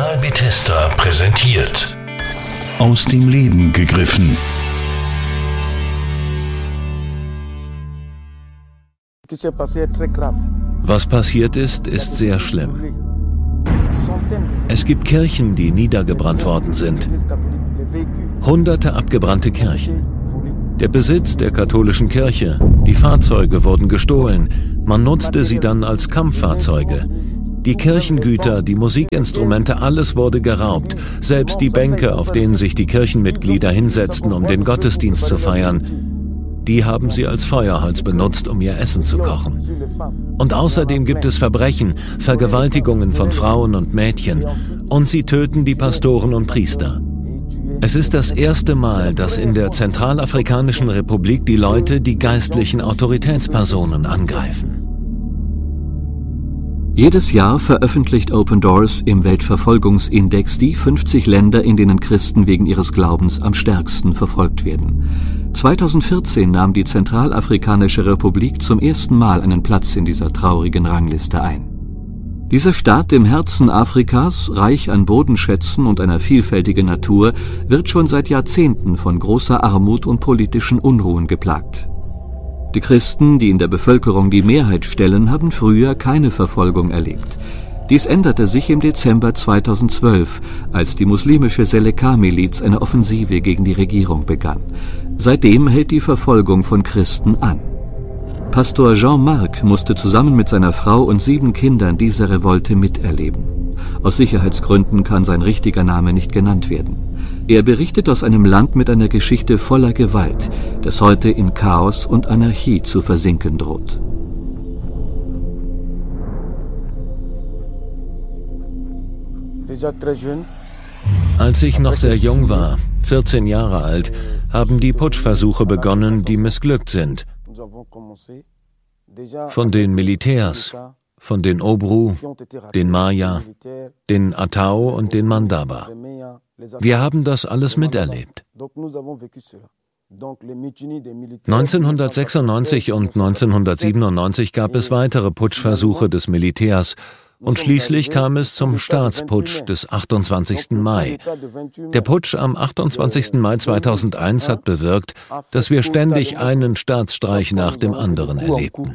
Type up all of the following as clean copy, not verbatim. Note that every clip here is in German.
Kanal Bethesda präsentiert. Aus dem Leben gegriffen. Was passiert ist, ist sehr schlimm. Es gibt Kirchen, die niedergebrannt worden sind. Hunderte abgebrannte Kirchen. Der Besitz der katholischen Kirche, die Fahrzeuge wurden gestohlen. Man nutzte sie dann als Kampffahrzeuge. Die Kirchengüter, die Musikinstrumente, alles wurde geraubt. Selbst die Bänke, auf denen sich die Kirchenmitglieder hinsetzten, um den Gottesdienst zu feiern, die haben sie als Feuerholz benutzt, um ihr Essen zu kochen. Und außerdem gibt es Verbrechen, Vergewaltigungen von Frauen und Mädchen. Und sie töten die Pastoren und Priester. Es ist das erste Mal, dass in der Zentralafrikanischen Republik die Leute die geistlichen Autoritätspersonen angreifen. Jedes Jahr veröffentlicht Open Doors im Weltverfolgungsindex die 50 Länder, in denen Christen wegen ihres Glaubens am stärksten verfolgt werden. 2014 nahm die Zentralafrikanische Republik zum ersten Mal einen Platz in dieser traurigen Rangliste ein. Dieser Staat im Herzen Afrikas, reich an Bodenschätzen und einer vielfältigen Natur, wird schon seit Jahrzehnten von großer Armut und politischen Unruhen geplagt. Die Christen, die in der Bevölkerung die Mehrheit stellen, haben früher keine Verfolgung erlebt. Dies änderte sich im Dezember 2012, als die muslimische Seleka-Miliz eine Offensive gegen die Regierung begann. Seitdem hält die Verfolgung von Christen an. Pastor Jean-Marc musste zusammen mit seiner Frau und 7 Kindern diese Revolte miterleben. Aus Sicherheitsgründen kann sein richtiger Name nicht genannt werden. Er berichtet aus einem Land mit einer Geschichte voller Gewalt, das heute in Chaos und Anarchie zu versinken droht. Als ich noch sehr jung war, 14 Jahre alt, haben die Putschversuche begonnen, die missglückt sind. Von den Militärs, von den Obru, den Maya, den Atao und den Mandaba. Wir haben das alles miterlebt. 1996 und 1997 gab es weitere Putschversuche des Militärs und schließlich kam es zum Staatsputsch des 28. Mai. Der Putsch am 28. Mai 2001 hat bewirkt, dass wir ständig einen Staatsstreich nach dem anderen erlebten.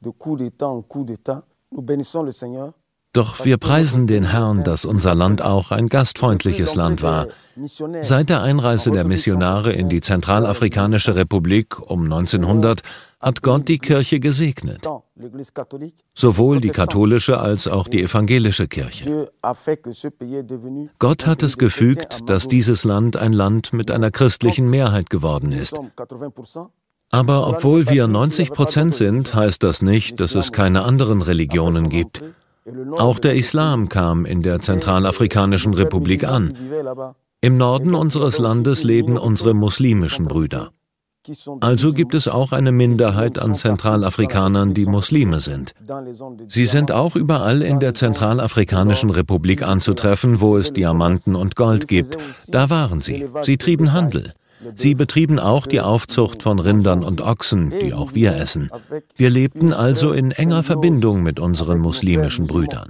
Doch wir preisen den Herrn, dass unser Land auch ein gastfreundliches Land war. Seit der Einreise der Missionare in die Zentralafrikanische Republik um 1900 hat Gott die Kirche gesegnet. Sowohl die katholische als auch die evangelische Kirche. Gott hat es gefügt, dass dieses Land ein Land mit einer christlichen Mehrheit geworden ist. Aber obwohl wir 90% sind, heißt das nicht, dass es keine anderen Religionen gibt. Auch der Islam kam in der Zentralafrikanischen Republik an. Im Norden unseres Landes leben unsere muslimischen Brüder. Also gibt es auch eine Minderheit an Zentralafrikanern, die Muslime sind. Sie sind auch überall in der Zentralafrikanischen Republik anzutreffen, wo es Diamanten und Gold gibt. Da waren sie. Sie trieben Handel. Sie betrieben auch die Aufzucht von Rindern und Ochsen, die auch wir essen. Wir lebten also in enger Verbindung mit unseren muslimischen Brüdern.